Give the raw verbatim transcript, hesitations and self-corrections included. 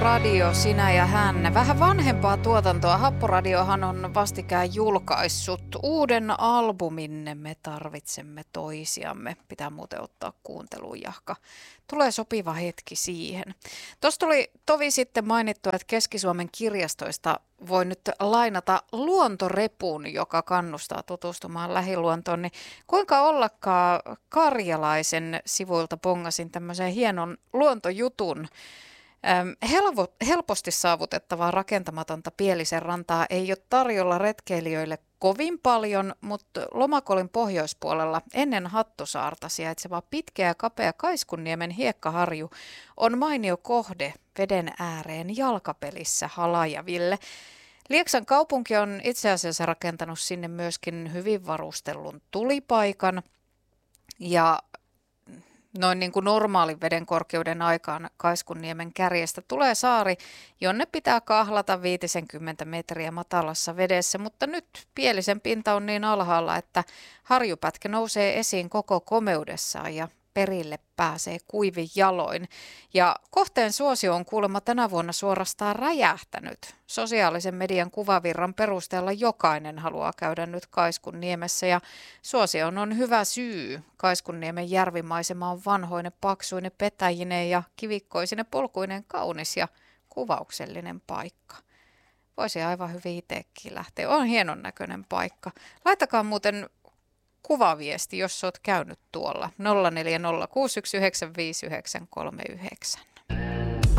Radio, sinä ja hän. Vähän vanhempaa tuotantoa. Happoradiohan on vastikään julkaissut uuden albumin Me tarvitsemme toisiamme. Pitää muuten ottaa kuunteluun, Jahka. Tulee sopiva hetki siihen. Tuossa tuli tovi sitten mainittua, että Keski-Suomen kirjastoista voi nyt lainata luontorepun, joka kannustaa tutustumaan lähiluontoon. Niin kuinka ollakaan Karjalaisen sivuilta bongasin tämmöisen hienon luontojutun. Helvo, helposti saavutettavaa rakentamatonta Pielisen rantaa ei ole tarjolla retkeilijöille kovin paljon, mutta Lomakolin pohjoispuolella ennen Hattusaarta sijaitseva pitkä ja kapea Kaiskunniemen hiekkaharju on mainio kohde veden ääreen jalkapelissä halajaville. Lieksan kaupunki on itse asiassa rakentanut sinne myöskin hyvin varustellun tulipaikan ja noin niin kuin normaalin veden korkeuden aikaan Kaiskunniemen kärjestä tulee saari, jonne pitää kahlata viisikymmentä metriä matalassa vedessä, mutta nyt Pielisen pinta on niin alhaalla, että harjupätkä nousee esiin koko komeudessaan ja perille pääsee kuivin jaloin. Ja kohteen suosio on kuulemma tänä vuonna suorastaan räjähtänyt. Sosiaalisen median kuvavirran perusteella jokainen haluaa käydä nyt Kaiskunniemessä ja suosioon on hyvä syy. Kaiskunniemen järvimaisema on vanhoinen, paksuinen petäjineen ja kivikkoisine polkuinen kaunis ja kuvauksellinen paikka. Voisi aivan hyvin itsekin lähteä. On hienon näköinen paikka. Laitakaa muuten kuvaviesti, jos olet käynyt tuolla. nolla neljä nolla kuusi yksi yhdeksän viisi yhdeksän kolme yhdeksän.